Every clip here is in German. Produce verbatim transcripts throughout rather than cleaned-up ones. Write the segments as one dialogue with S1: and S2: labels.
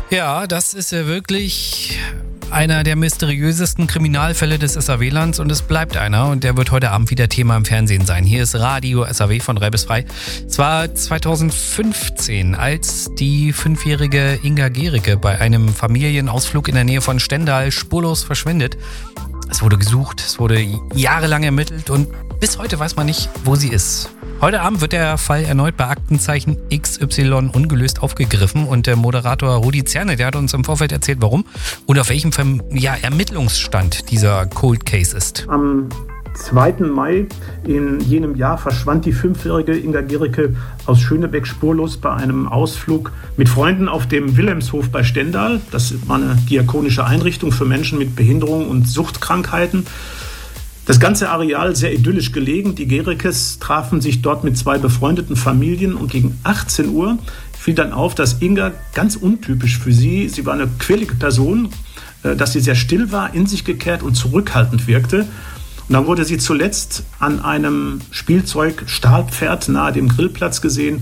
S1: Ja, das ist ja wirklich einer der mysteriösesten Kriminalfälle des S A W-Lands und es bleibt einer und der wird heute Abend wieder Thema im Fernsehen sein. Hier ist Radio S A W von drei bis frei. Es war zweitausendfünfzehn, als die fünfjährige Inga Gericke bei einem Familienausflug in der Nähe von Stendal spurlos verschwindet. Es wurde gesucht, es wurde jahrelang ermittelt und bis heute weiß man nicht, wo sie ist. Heute Abend wird der Fall erneut bei Aktenzeichen X Y ungelöst aufgegriffen und der Moderator Rudi Zerne, der hat uns im Vorfeld erzählt, warum und auf welchem ja, Ermittlungsstand dieser Cold Case ist.
S2: Am zweiten Mai in jenem Jahr verschwand die fünfjährige Inga Gericke aus Schönebeck spurlos bei einem Ausflug mit Freunden auf dem Wilhelmshof bei Stendal. Das war eine diakonische Einrichtung für Menschen mit Behinderungen und Suchtkrankheiten. Das ganze Areal sehr idyllisch gelegen. Die Gerickes trafen sich dort mit zwei befreundeten Familien und gegen achtzehn Uhr fiel dann auf, dass Inga ganz untypisch für sie, sie war eine quirlige Person, dass sie sehr still war, in sich gekehrt und zurückhaltend wirkte. Und dann wurde sie zuletzt an einem Spielzeug-Stahlpferd nahe dem Grillplatz gesehen,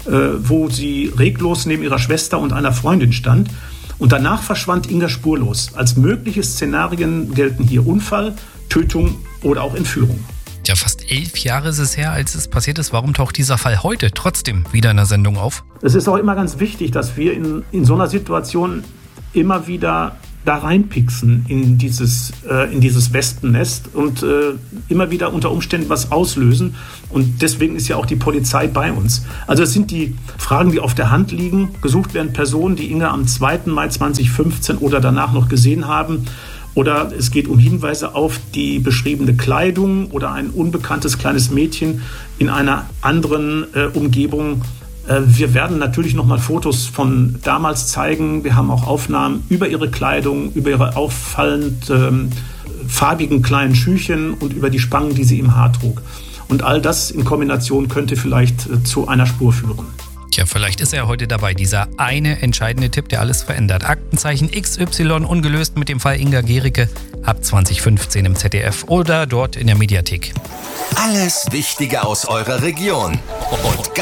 S2: wo sie reglos neben ihrer Schwester und einer Freundin stand. Und danach verschwand Inga spurlos. Als mögliche Szenarien gelten hier Unfall, Tötung oder auch Entführung.
S1: Ja, fast elf Jahre ist es her, als es passiert ist. Warum taucht dieser Fall heute trotzdem wieder in der Sendung auf?
S2: Es ist auch immer ganz wichtig, dass wir in, in so einer Situation immer wieder da reinpixen in dieses, äh, in dieses Wespennest und äh, immer wieder unter Umständen was auslösen. Und deswegen ist ja auch die Polizei bei uns. Also es sind die Fragen, die auf der Hand liegen. Gesucht werden Personen, die Inga am zweiten Mai zweitausendfünfzehn oder danach noch gesehen haben. Oder es geht um Hinweise auf die beschriebene Kleidung oder ein unbekanntes kleines Mädchen in einer anderen äh, Umgebung. Äh, wir werden natürlich nochmal Fotos von damals zeigen. Wir haben auch Aufnahmen über ihre Kleidung, über ihre auffallend ähm, farbigen kleinen Schüchen und über die Spangen, die sie im Haar trug. Und all das in Kombination könnte vielleicht äh, zu einer Spur führen.
S1: Tja, vielleicht ist er heute dabei, dieser eine entscheidende Tipp, der alles verändert. Aktenzeichen X Y ungelöst mit dem Fall Inga Gericke ab zweitausendfünfzehn im Z D F oder dort in der Mediathek.
S3: Alles Wichtige aus eurer Region und